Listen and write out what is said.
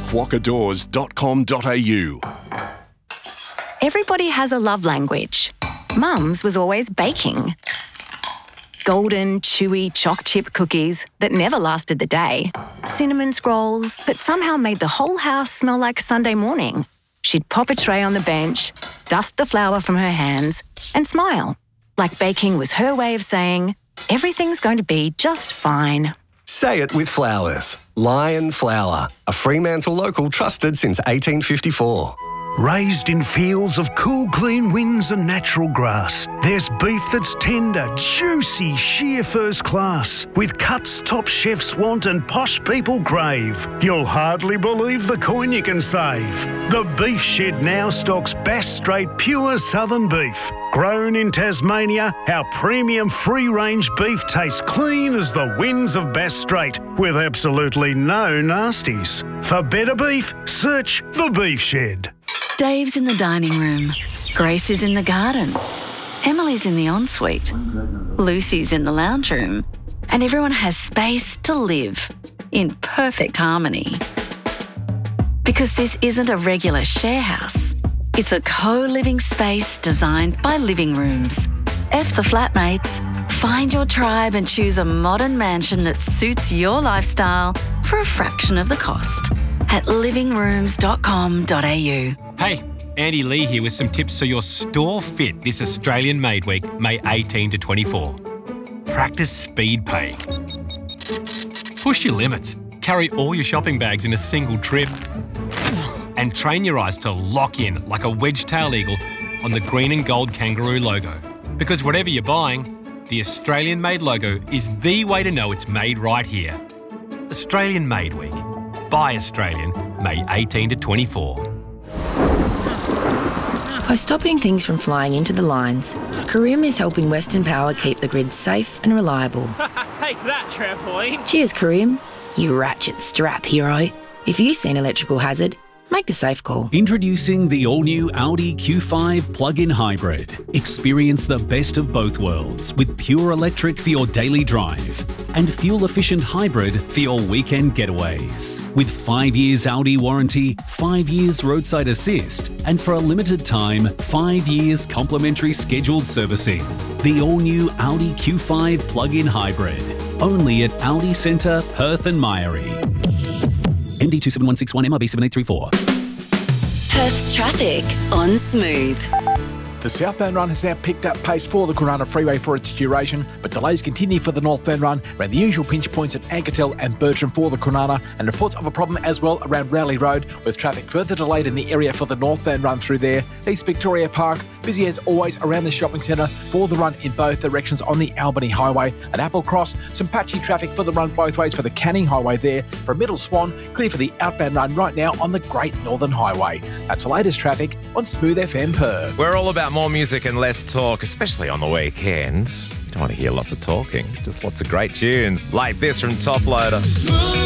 whakadoors.com.au. Everybody has a love language. Mum's was always baking. Golden, chewy choc chip cookies that never lasted the day. Cinnamon scrolls that somehow made the whole house smell like Sunday morning. She'd pop a tray on the bench, dust the flour from her hands, and smile. Like baking was her way of saying, everything's going to be just fine. Say it with flowers. Lion Flour, a Fremantle local trusted since 1854. Raised in fields of cool, clean winds and natural grass, there's beef that's tender, juicy, sheer first class, with cuts top chefs want and posh people crave. You'll hardly believe the coin you can save. The Beef Shed now stocks Bass Strait pure southern beef. Grown in Tasmania, our premium free-range beef tastes clean as the winds of Bass Strait, with absolutely no nasties. For better beef, search The Beef Shed. Dave's in the dining room. Grace is in the garden. Emily's in the ensuite. Lucy's in the lounge room. And everyone has space to live in perfect harmony. Because this isn't a regular share house. It's a co-living space designed by Living Rooms. F the flatmates. Find your tribe and choose a modern mansion that suits your lifestyle for a fraction of the cost at livingrooms.com.au. Hey, Andy Lee here with some tips so your store fit this Australian Made Week, May 18 to 24. Practice speed pay. Push your limits. Carry all your shopping bags in a single trip. And train your eyes to lock in like a wedge-tail eagle on the green and gold kangaroo logo. Because whatever you're buying, the Australian Made logo is the way to know it's made right here. Australian Made Week. Buy Australian, May 18 to 24. By stopping things from flying into the lines, Carim is helping Western Power keep the grid safe and reliable. Take that, trampoline. Cheers, Carim, you ratchet strap hero. If you see an electrical hazard, make the safe call. Introducing the all-new Audi Q5 plug-in hybrid. Experience the best of both worlds with pure electric for your daily drive and fuel-efficient hybrid for your weekend getaways. With 5 years Audi warranty, 5 years roadside assist, and for a limited time, 5 years complimentary scheduled servicing. The all-new Audi Q5 plug-in hybrid. Only at Audi Centre, Perth and Myrie. MD 27161 MRB 7834. Perth's traffic on Smooth. The southbound run has now picked up pace for the Corunna Freeway for its duration, but delays continue for the northbound run around the usual pinch points at Anketel and Bertram for the Corunna, and reports of a problem as well around Rowley Road, with traffic further delayed in the area for the northbound run through there. East Victoria Park, busy as always around the shopping centre for the run in both directions on the Albany Highway. At Apple Cross, some patchy traffic for the run both ways for the Canning Highway there. From Middle Swan, clear for the outbound run right now on the Great Northern Highway. That's the latest traffic on Smooth FM Perth. We're all about more music and less talk, especially on the weekend. You don't want to hear lots of talking, just lots of great tunes like this from Top Loader. Smooth.